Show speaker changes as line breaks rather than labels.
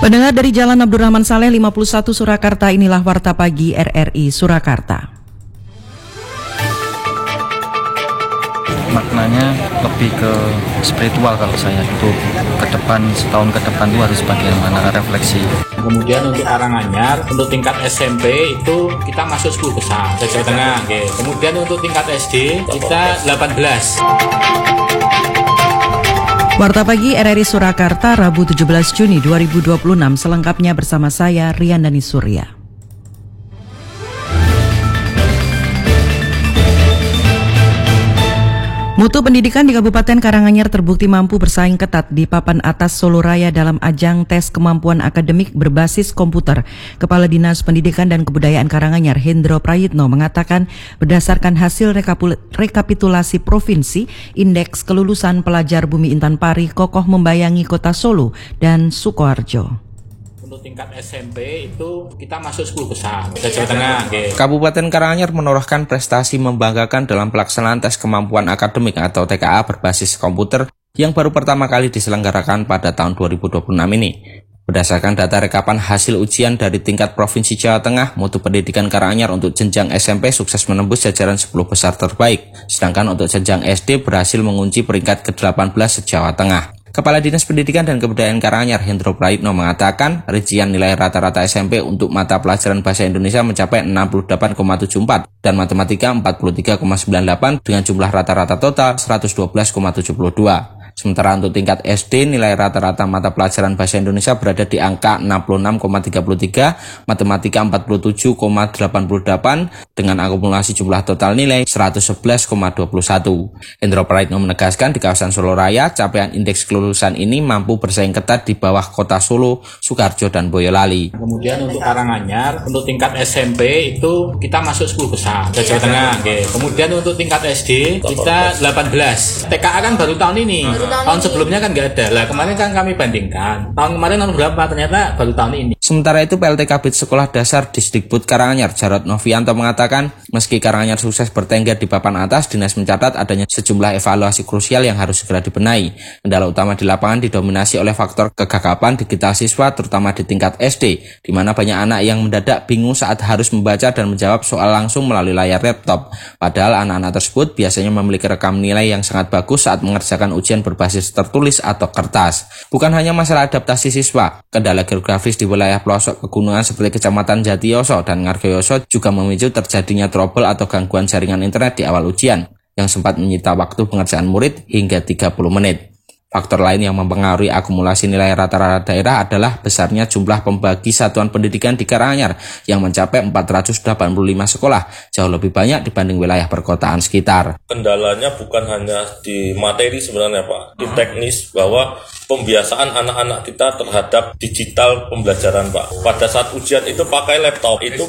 Pendengar dari Jalan Abdurrahman Saleh 51 Surakarta, inilah Warta Pagi RRI Surakarta.
Maknanya lebih ke spiritual kalau saya itu ke depan, setahun ke depan itu harus bagaimana refleksi.
Kemudian untuk Karanganyar, untuk tingkat SMP itu kita masuk 10 besar, Jawa Tengah. Okay. Kemudian untuk tingkat SD kita 18.
Warta Pagi RRI Surakarta, Rabu 17 Juni 2026, selengkapnya bersama saya, Riandani Surya. Mutu pendidikan di Kabupaten Karanganyar terbukti mampu bersaing ketat di papan atas Solo Raya dalam ajang tes kemampuan akademik berbasis komputer. Kepala Dinas Pendidikan dan Kebudayaan Karanganyar, Hendro Prayitno, mengatakan berdasarkan hasil rekapitulasi provinsi, indeks kelulusan pelajar Bumi Intan Pari kokoh membayangi kota Solo dan Sukoharjo.
Untuk tingkat SMP itu kita masuk 10 besar, Jawa Tengah. Okay.
Kabupaten Karanganyar menorehkan prestasi membanggakan dalam pelaksanaan tes kemampuan akademik atau TKA berbasis komputer yang baru pertama kali diselenggarakan pada tahun 2026 ini. Berdasarkan data rekapan hasil ujian dari tingkat Provinsi Jawa Tengah, mutu pendidikan Karanganyar untuk jenjang SMP sukses menembus jajaran 10 besar terbaik, sedangkan untuk jenjang SD berhasil mengunci peringkat ke-18 se-Jawa Tengah. Kepala Dinas Pendidikan dan Kebudayaan Karanganyar, Hendro Prayitno, mengatakan rincian nilai rata-rata SMP untuk mata pelajaran Bahasa Indonesia mencapai 68,74 dan Matematika 43,98 dengan jumlah rata-rata total 112,72. Sementara untuk tingkat SD, nilai rata-rata mata pelajaran Bahasa Indonesia berada di angka 66,33, Matematika 47,88 dengan akumulasi jumlah total nilai 111,21. Hendro Prayitno menegaskan di kawasan Solo Raya, capaian indeks kelulusan ini mampu bersaing ketat di bawah kota Solo, Sukoharjo, dan Boyolali.
Kemudian untuk Karanganyar, untuk tingkat SMP itu kita masuk 10 besar, Jawa Tengah. Okay. Kemudian untuk tingkat SD kita 18. TKA kan baru tahun ini. Tahun sebelumnya kan nggak ada. Lah kemarin kan kami bandingkan. Tahun kemarin tahun berapa? Ternyata baru tahun ini.
Sementara itu PLT Kabid Sekolah Dasar Disdikbud Karanganyar, Jarod Novianto, mengatakan meski Karanganyar sukses bertengger di papan atas, Dinas mencatat adanya sejumlah evaluasi krusial yang harus segera dibenahi. Kendala utama di lapangan didominasi oleh faktor kegagapan digital siswa, terutama di tingkat SD, di mana banyak anak yang mendadak bingung saat harus membaca dan menjawab soal langsung melalui layar laptop. Padahal anak-anak tersebut biasanya memiliki rekam nilai yang sangat bagus saat mengerjakan ujian berbasis tertulis atau kertas. Bukan hanya masalah adaptasi siswa, kendala geografis di wilayah pelosok pegunungan seperti Kecamatan Jatiyoso dan Ngargoyoso juga memicu terjadinya trouble atau gangguan jaringan internet di awal ujian, yang sempat menyita waktu pengerjaan murid hingga 30 menit. Faktor lain yang mempengaruhi akumulasi nilai rata-rata daerah adalah besarnya jumlah pembagi satuan pendidikan di Karanganyar yang mencapai 485 sekolah, jauh lebih banyak dibanding wilayah perkotaan sekitar.
Kendalanya bukan hanya di materi sebenarnya Pak, di teknis bahwa pembiasaan anak-anak kita terhadap digital pembelajaran Pak. Pada saat ujian itu pakai laptop, itu